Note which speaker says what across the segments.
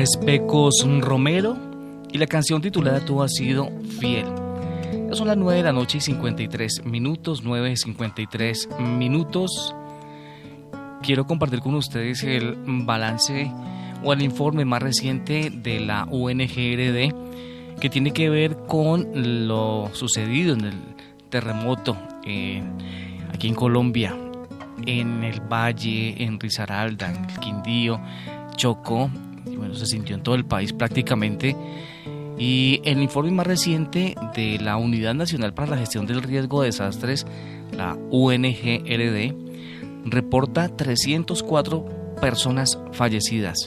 Speaker 1: es Pecos Romero y la canción titulada Tú has sido fiel. Ya son las 9 de la noche y 53 minutos, 9:53 minutos. Quiero compartir con ustedes el balance o el informe más reciente de la UNGRD que tiene que ver con lo sucedido en el terremoto aquí en Colombia, en el Valle, en Risaralda, en el Quindío, Chocó, y bueno, se sintió en todo el país prácticamente. Y el informe más reciente de la Unidad Nacional para la Gestión del Riesgo de Desastres, la UNGRD, reporta 304 personas fallecidas,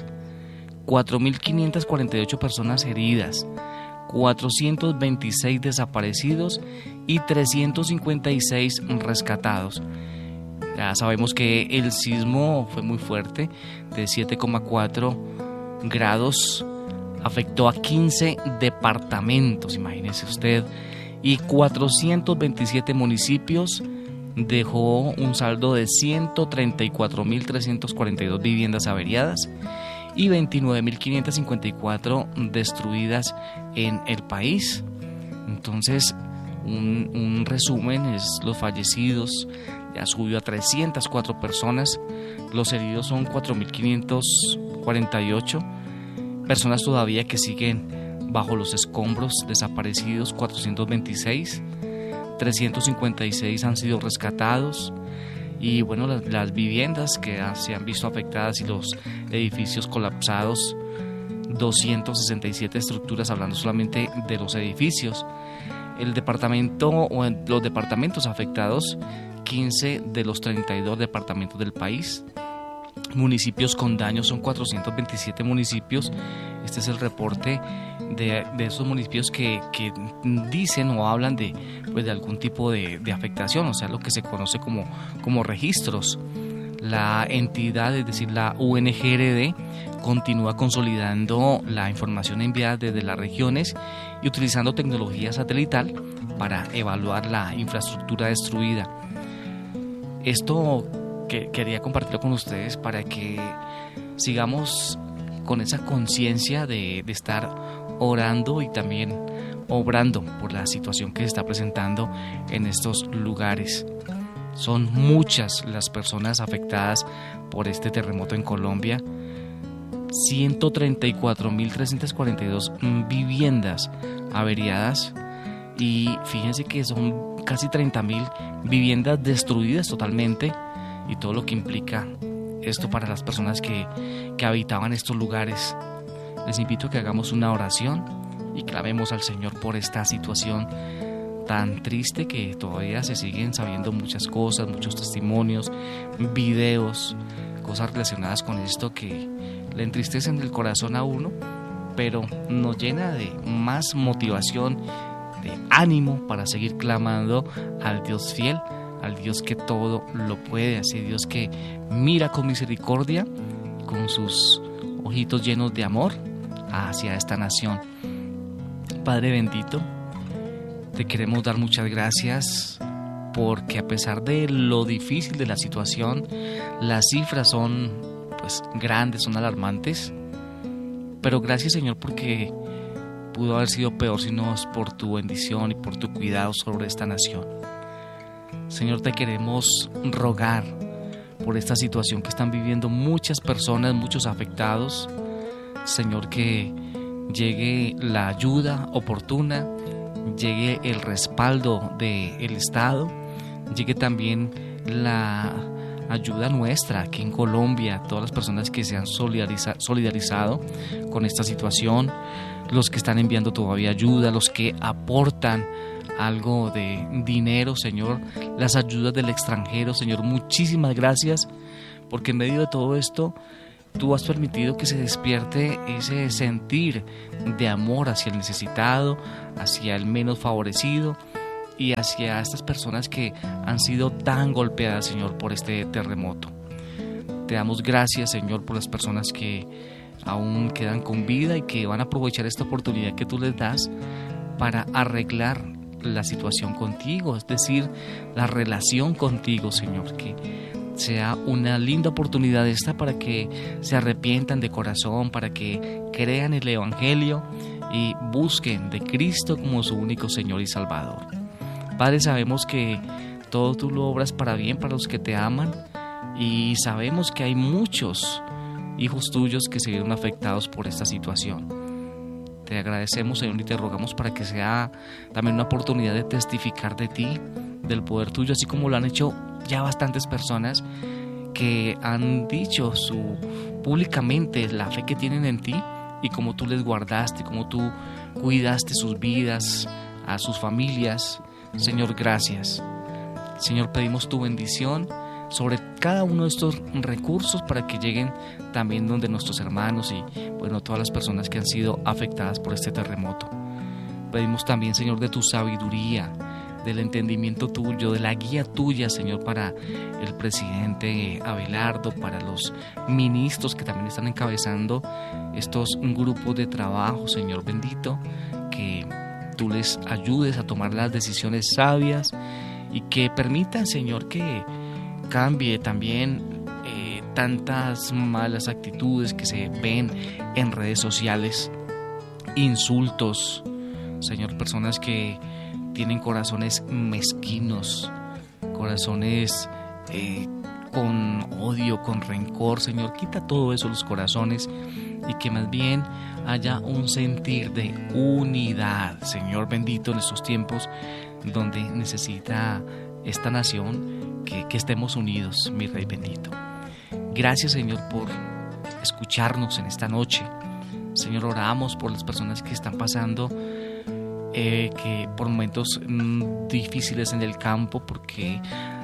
Speaker 1: 4.548 personas heridas, 426 desaparecidos y 356 rescatados. Ya sabemos que el sismo fue muy fuerte, de 7,4 grados, afectó a 15 departamentos, imagínese usted, y 427 municipios, dejó un saldo de 134.342 viviendas averiadas y 29.554 destruidas en el país. Entonces, un resumen es: los fallecidos ya subió a 304 personas, los heridos son 4.548 personas todavía que siguen bajo los escombros, desaparecidos 426, 356 han sido rescatados, y bueno, las viviendas que se han visto afectadas y los edificios colapsados, 267 estructuras, hablando solamente de los edificios. El departamento o los departamentos afectados, 15 de los 32 departamentos del país. Municipios con daños son 427 municipios. Este es el reporte de esos municipios que dicen o hablan de algún tipo de afectación, o sea, lo que se conoce como registros. La entidad, es decir, la UNGRD, continúa consolidando la información enviada desde las regiones y utilizando tecnología satelital para evaluar la infraestructura destruida. Esto que quería compartirlo con ustedes para que sigamos con esa conciencia de estar orando y también obrando por la situación que se está presentando en estos lugares. Son muchas las personas afectadas por este terremoto en Colombia. 134.342 viviendas averiadas, y fíjense que son casi 30.000 viviendas destruidas totalmente, y todo lo que implica esto para las personas que habitaban estos lugares. Les invito a que hagamos una oración y clamemos al Señor por esta situación tan triste, que todavía se siguen sabiendo muchas cosas, muchos testimonios, videos, cosas relacionadas con esto que le entristecen el corazón a uno, pero nos llena de más motivación, de ánimo para seguir clamando al Dios fiel, al Dios que todo lo puede, así Dios que mira con misericordia, con sus ojitos llenos de amor hacia esta nación. Padre bendito, te queremos dar muchas gracias, porque a pesar de lo difícil de la situación, las cifras son grandes, son alarmantes, pero gracias, Señor, porque pudo haber sido peor si no es por tu bendición y por tu cuidado sobre esta nación. Señor, te queremos rogar por esta situación que están viviendo muchas personas, muchos afectados. Señor, que llegue la ayuda oportuna, llegue el respaldo del Estado, llegue también la ayuda nuestra aquí en Colombia, todas las personas que se han solidarizado con esta situación, los que están enviando todavía ayuda, los que aportan algo de dinero, Señor, las ayudas del extranjero. Señor, muchísimas gracias, porque en medio de todo esto tú has permitido que se despierte ese sentir de amor hacia el necesitado, hacia el menos favorecido y hacia estas personas que han sido tan golpeadas, Señor, por este terremoto. Te damos gracias, Señor, por las personas que aún quedan con vida y que van a aprovechar esta oportunidad que tú les das para arreglar la situación contigo, es decir, la relación contigo, Señor, que sea una linda oportunidad esta para que se arrepientan de corazón, para que crean el Evangelio y busquen de Cristo como su único Señor y Salvador. Padre, sabemos que todo tú lo obras para bien para los que te aman, y sabemos que hay muchos hijos tuyos que se vieron afectados por esta situación. Te agradecemos, Señor, y te rogamos para que sea también una oportunidad de testificar de ti, del poder tuyo, así como lo han hecho ya bastantes personas que han dicho públicamente la fe que tienen en ti y cómo tú les guardaste, cómo tú cuidaste sus vidas, a sus familias. Señor, gracias. Señor, pedimos tu bendición sobre cada uno de estos recursos para que lleguen también donde nuestros hermanos y bueno, todas las personas que han sido afectadas por este terremoto. Pedimos también, Señor, de tu sabiduría, del entendimiento tuyo, de la guía tuya, Señor, para el presidente Abelardo, para los ministros que también están encabezando estos grupos de trabajo, Señor bendito, que tú les ayudes a tomar las decisiones sabias y que permitan, Señor, que cambie también tantas malas actitudes que se ven en redes sociales, insultos, Señor, personas que tienen corazones mezquinos, corazones con odio, con rencor. Señor, quita todo eso de los corazones y que más bien haya un sentir de unidad, Señor bendito, en estos tiempos donde necesita esta nación que estemos unidos, mi Rey bendito. Gracias, Señor, por escucharnos en esta noche. Señor, oramos por las personas que están pasando que por momentos difíciles en el campo, porque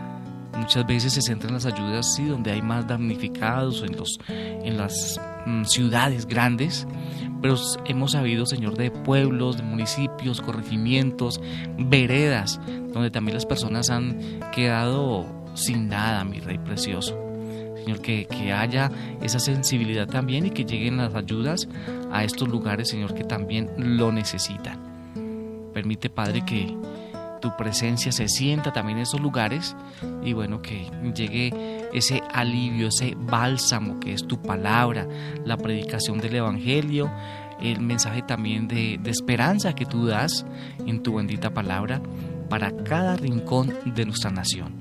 Speaker 1: muchas veces se centran las ayudas donde hay más damnificados, en las ciudades grandes, pero hemos sabido, Señor, de pueblos, de municipios, corregimientos, veredas, donde también las personas han quedado sin nada, mi Rey precioso. Señor, que haya esa sensibilidad también y que lleguen las ayudas a estos lugares, Señor, que también lo necesitan. Permite, Padre, que tu presencia se sienta también en esos lugares y bueno, que llegue ese alivio, ese bálsamo que es tu palabra, la predicación del Evangelio, el mensaje también de esperanza que tú das en tu bendita palabra para cada rincón de nuestra nación.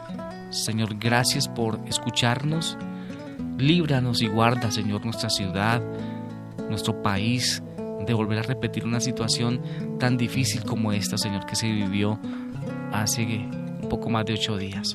Speaker 1: Señor, gracias por escucharnos, líbranos y guarda, Señor, nuestra ciudad, nuestro país, de volver a repetir una situación tan difícil como esta, Señor, que se vivió hace un poco más de 8 días.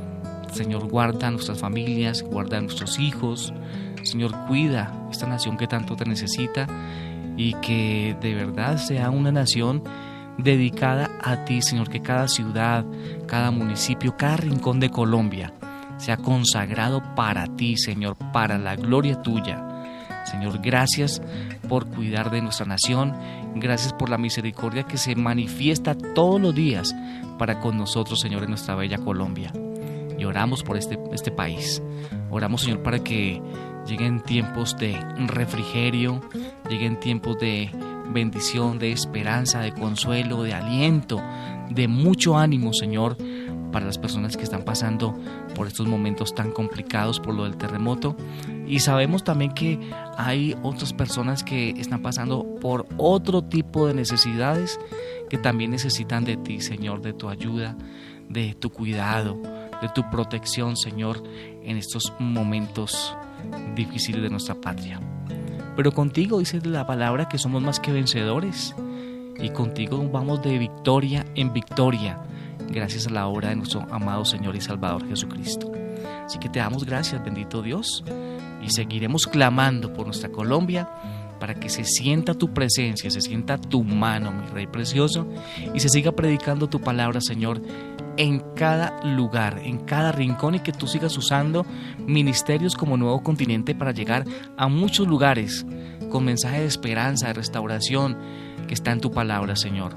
Speaker 1: Señor, guarda a nuestras familias, guarda a nuestros hijos. Señor, cuida esta nación que tanto te necesita y que de verdad sea una nación dedicada a ti, Señor, que cada ciudad, cada municipio, cada rincón de Colombia sea consagrado para ti, Señor, para la gloria tuya. Señor, gracias por cuidar de nuestra nación, gracias por la misericordia que se manifiesta todos los días para con nosotros, Señor, en nuestra bella Colombia. Y oramos por este país. Oramos, Señor, para que lleguen tiempos de refrigerio, lleguen tiempos de bendición, de esperanza, de consuelo, de aliento, de mucho ánimo, Señor, para las personas que están pasando por estos momentos tan complicados por lo del terremoto. Y sabemos también que hay otras personas que están pasando por otro tipo de necesidades que también necesitan de ti, Señor, de tu ayuda, de tu cuidado, de tu protección, Señor, en estos momentos difíciles de nuestra patria. Pero contigo dice la palabra que somos más que vencedores y contigo vamos de victoria en victoria, gracias a la obra de nuestro amado Señor y Salvador Jesucristo. Así que te damos gracias, bendito Dios, y seguiremos clamando por nuestra Colombia para que se sienta tu presencia, se sienta tu mano, mi Rey precioso, y se siga predicando tu palabra, Señor, en cada lugar, en cada rincón, y que tú sigas usando ministerios como Nuevo Continente para llegar a muchos lugares con mensaje de esperanza, de restauración que está en tu palabra, Señor.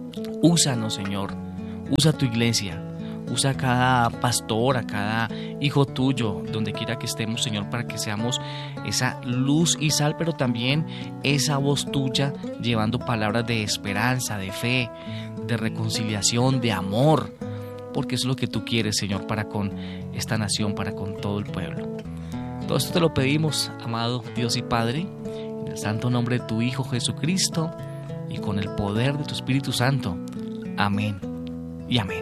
Speaker 1: Úsanos, Señor, usa tu iglesia, usa a cada pastor, a cada hijo tuyo, donde quiera que estemos, Señor, para que seamos esa luz y sal, pero también esa voz tuya llevando palabras de esperanza, de fe, de reconciliación, de amor, porque eso es lo que tú quieres, Señor, para con esta nación, para con todo el pueblo. Todo esto te lo pedimos, amado Dios y Padre, en el santo nombre de tu Hijo Jesucristo y con el poder de tu Espíritu Santo. Amén y amén.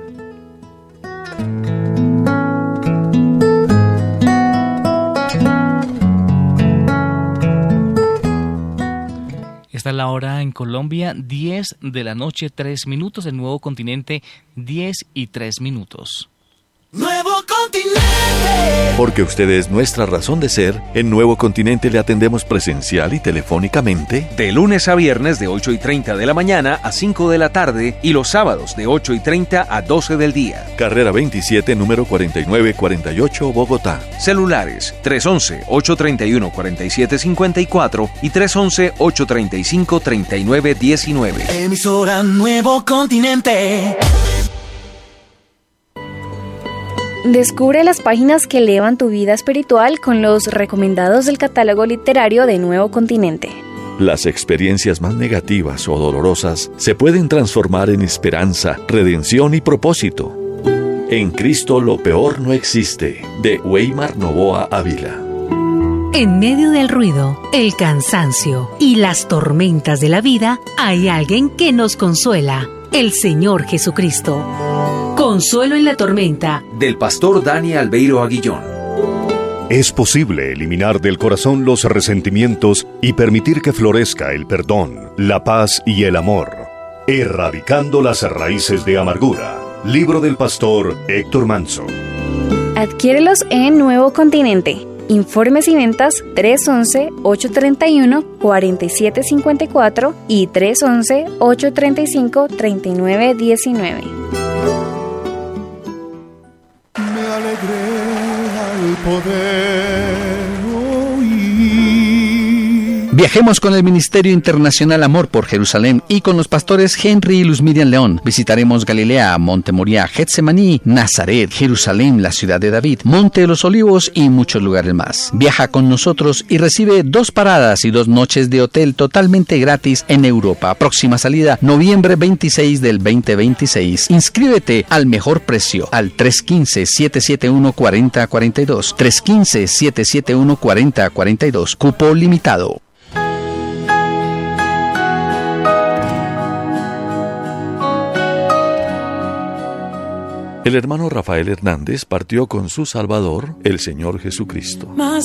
Speaker 1: Esta es la hora en Colombia, 10 de la noche, 3 minutos. El Nuevo Continente, 10 y 3 minutos.
Speaker 2: Nuevo Continente.
Speaker 3: Porque usted es nuestra razón de ser, en Nuevo Continente le atendemos presencial y telefónicamente
Speaker 4: de lunes a viernes de 8:30 de la mañana a 5 de la tarde y los sábados de 8:30 a 12 del día.
Speaker 3: Carrera 27, número 4948, Bogotá.
Speaker 4: Celulares 311-831-4754 y 311-835-3919.
Speaker 2: Emisora Nuevo Continente.
Speaker 5: Descubre las páginas que elevan tu vida espiritual con los recomendados del catálogo literario de Nuevo Continente.
Speaker 3: Las experiencias más negativas o dolorosas se pueden transformar en esperanza, redención y propósito. En Cristo lo peor no existe, de Weimar Novoa Ávila.
Speaker 6: En medio del ruido, el cansancio y las tormentas de la vida, hay alguien que nos consuela, el Señor Jesucristo. Consuelo en la tormenta,
Speaker 4: del pastor Dani Albeiro Aguillón.
Speaker 7: Es posible eliminar del corazón los resentimientos y permitir que florezca el perdón, la paz y el amor, erradicando las raíces de amargura. Libro del pastor Héctor Manso.
Speaker 5: Adquiérelos en Nuevo Continente. Informes y ventas 311-831-4754 y 311-835-3919.
Speaker 2: Me alegré al poder oír.
Speaker 8: Viajemos con el Ministerio Internacional Amor por Jerusalén y con los pastores Henry y Luz Miriam León. Visitaremos Galilea, Monte Moriah, Getsemaní, Nazaret, Jerusalén, la ciudad de David, Monte de los Olivos y muchos lugares más. Viaja con nosotros y recibe 2 paradas y 2 noches de hotel totalmente gratis en Europa. Próxima salida, noviembre 26 del 2026. Inscríbete al mejor precio al 315-771-4042. 315-771-4042. Cupo limitado.
Speaker 3: El hermano Rafael Hernández partió con su Salvador, el Señor Jesucristo.
Speaker 2: Más